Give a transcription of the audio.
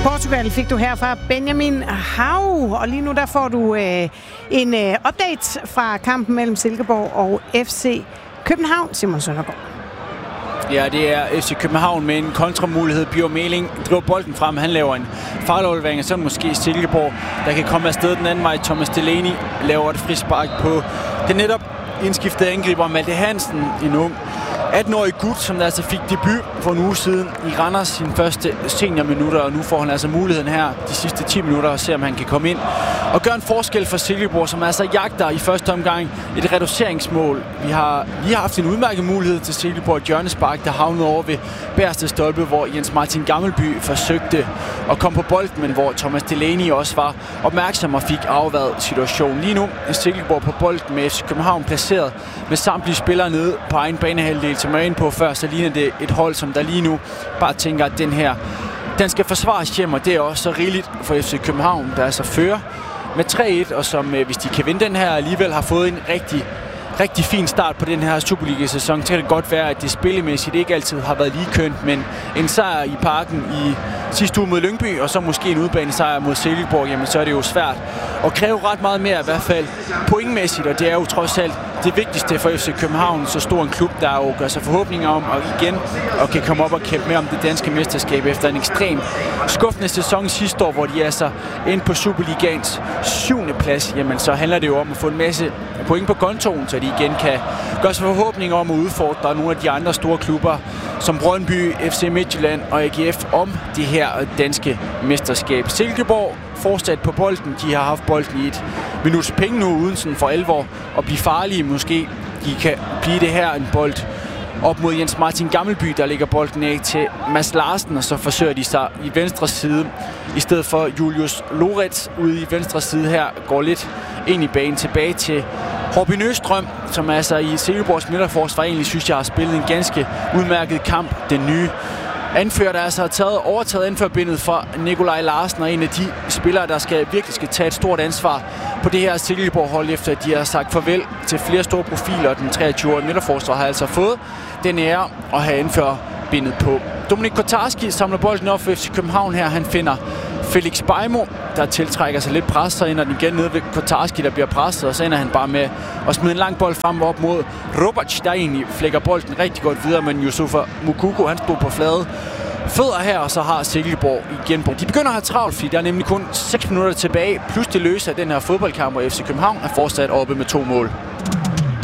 Portugal fik du her fra Benjamin Hav, og lige nu der får du en update fra kampen mellem Silkeborg og FC København. Simon Søndergaard. Ja, det er FC København med en kontramulighed. Bjørn Meling driver bolden frem. Han laver en fejlaflevering, og så måske Silkeborg, der kan komme afsted den anden vej. Thomas Delaney laver et frispark på den netop indskiftede angriber Malte Hansen, en ung 18-årig gut, som der altså fik debut for en uge siden i Randers sin første seniorminutter, og nu får han altså muligheden her de sidste 10 minutter at se, om han kan komme ind og gøre en forskel for Silkeborg, som altså jagter i første omgang et reduceringsmål. Vi har lige haft en udmærket mulighed til Silkeborg, hjørnespark, der havnede over ved bagerste stolpe, hvor Jens Martin Gammelby forsøgte at komme på bolden, men hvor Thomas Delaney også var opmærksom og fik afværet situationen. Lige nu er Silkeborg på bolden med FC København placeret med samtlige spillere nede på egen banehalvdel, som jeg er inde på før, så ligner det et hold, som der lige nu bare tænker, at den skal forsvares hjem, og det er også så rigeligt for FC København, der altså fører med 3-1, og som hvis de kan vinde den her, alligevel har fået en rigtig fin start på den her Superliga-sæson. Så kan det godt være, at det spillemæssigt ikke altid har været lige kønt, men en sejr i Parken i sidste uge mod Lyngby, og så måske en udbanesejr mod Silkeborg, jamen så er det jo svært at kræve ret meget mere, i hvert fald pointmæssigt, og det er jo trods alt det vigtigste for FC København, så stor en klub, der jo gør sig forhåbninger om at igen og kan komme op og kæmpe med om det danske mesterskab efter en ekstrem skuffende sæson sidste år, hvor de altså endte på Superligaens 7. plads. Jamen så handler det jo om at få en masse point på kontoen, så de igen kan gøre sig forhåbninger om at udfordre nogle af de andre store klubber, som Brøndby, FC Midtjylland og AGF om det her danske mesterskab. Silkeborg fortsat på bolden. De har haft bolden i et minuts penge nu, uden sådan for alvor at blive farlige. Måske de kan blive det her en bold op mod Jens Martin Gammelby, der lægger bolden af til Mads Larsen, og så forsøger de sig i venstre side, i stedet for Julius Loretz ude i venstre side her, går lidt ind i banen tilbage til Robin Østrøm, som altså i Silkeborgs midterforsvar egentlig synes jeg har spillet en ganske udmærket kamp. Den nye anfører, der altså har overtaget anførbindet fra Nikolaj Larsen, og en af de spillere, der virkelig skal tage et stort ansvar på det her Silkeborg-hold, efter at de har sagt farvel til flere store profiler, og den 23-årige midterforsvar har altså fået den ære at have anførbindet på. Dominik Kotarski samler bolden op for FC København her. Han finder Felix Bejmo, der tiltrækker sig lidt pres, så ender den igen nede ved Kotarski, der bliver presset, og så ender han bare med at smide en lang bold frem op mod Robac, der egentlig flækker bolden rigtig godt videre, men Yusufa Mukoko, han stod på flade fødder her, og så har Silkeborg igen. De begynder at have travlt, fordi der er nemlig kun 6 minutter tilbage, plus det løse af den her fodboldkamp, og FC København er fortsat oppe med 2 mål.